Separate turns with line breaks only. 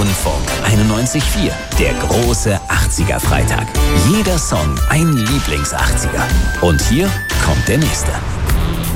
Rundfunk 91.4. Der große 80er-Freitag. Jeder Song ein Lieblings-80er. Und hier kommt der nächste.